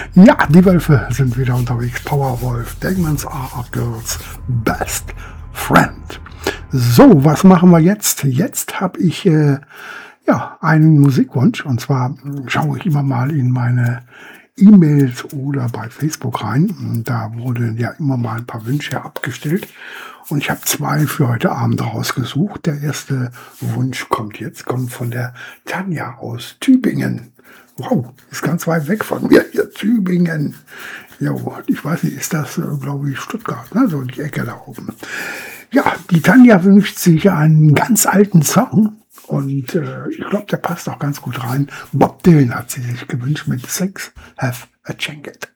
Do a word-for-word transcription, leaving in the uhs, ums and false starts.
Ja, die Wölfe sind wieder unterwegs. Powerwolf, Dagmans Art Girls Best Friend. So, was machen wir jetzt? Jetzt habe ich äh, ja einen Musikwunsch, und zwar schaue ich immer mal in meine E-Mails oder bei Facebook rein. Und da wurden ja immer mal ein paar Wünsche abgestellt. Und ich habe zwei für heute Abend rausgesucht. Der erste Wunsch kommt jetzt, kommt von der Tanja aus Tübingen. Wow, ist ganz weit weg von mir hier, Tübingen. Jo, ich weiß nicht, ist das, äh, glaube ich, Stuttgart, ne? So die Ecke da oben. Ja, die Tanja wünscht sich einen ganz alten Song. Und äh, ich glaube, der passt auch ganz gut rein. Bob Dylan hat sie sich gewünscht mit Things Have a Changed.